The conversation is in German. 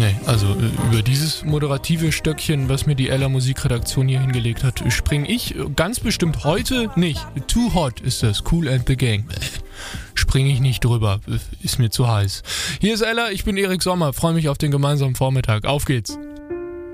Nee, also über dieses moderative Stöckchen, was mir die Ella Musikredaktion hier hingelegt hat, springe ich ganz bestimmt heute nicht. Too Hot ist das, Kool and the Gang. Springe ich nicht drüber, ist mir zu heiß. Hier ist Ella, ich bin Erik Sommer, freue mich auf den gemeinsamen Vormittag. Auf geht's!